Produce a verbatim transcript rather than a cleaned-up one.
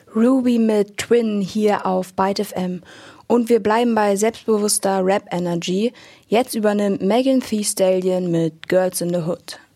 Ruby mit Twin hier auf Byte F M. Und wir bleiben bei selbstbewusster Rap-Energy. Jetzt übernimmt Megan Thee Stallion mit Girls in the Hood.